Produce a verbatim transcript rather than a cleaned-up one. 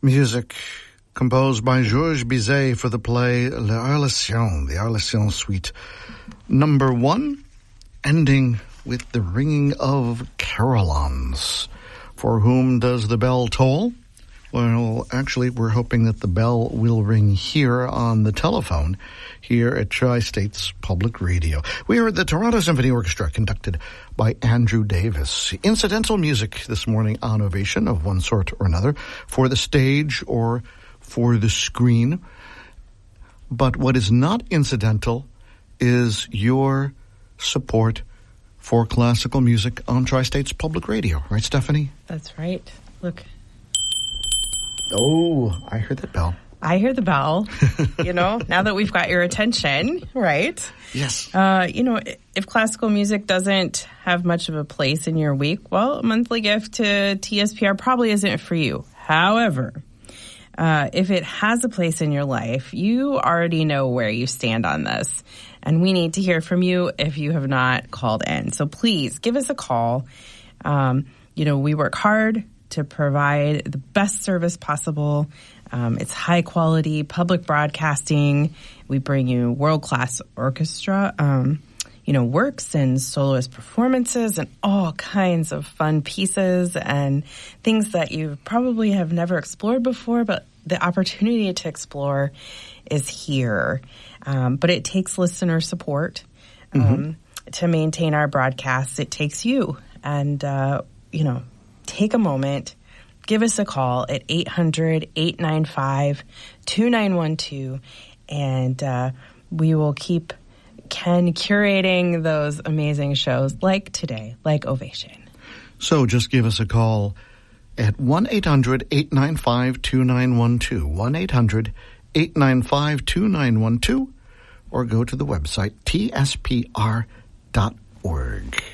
Music composed by Georges Bizet for the play L'Arlésienne, the Arlésienne Suite. Number one, ending with the ringing of carillons. For whom does the bell toll? Well, actually, we're hoping that the bell will ring here on the telephone here at Tri-States Public Radio. We are at the Toronto Symphony Orchestra, conducted by Andrew Davis. Incidental music this morning on Ovation of one sort or another, for the stage or for the screen. But what is not incidental is your support for classical music on Tri-States Public Radio. Right, Stephanie? That's right. Look. Oh, I heard that bell. I hear the bell, you know, now that we've got your attention, right? Yes. Uh, you know, if classical music doesn't have much of a place in your week, well, a monthly gift to T S P R probably isn't for you. However, uh, if it has a place in your life, you already know where you stand on this. And we need to hear from you if you have not called in. So please give us a call. Um, you know, we work hard to provide the best service possible. Um, it's high quality public broadcasting. We bring you world-class orchestra, um, you know, works and soloist performances and all kinds of fun pieces and things that you probably have never explored before, but the opportunity to explore is here. Um, but it takes listener support um, mm-hmm. to maintain our broadcasts. It takes you. And, uh, you know, take a moment, give us a call at eight hundred, eight nine five, two nine one two, and uh, we will keep Ken curating those amazing shows like today, like Ovation. So just give us a call at one eight hundred, eight nine five, two nine one two, one eight hundred, eight nine five, two nine one two, or go to the website T S P R dot org.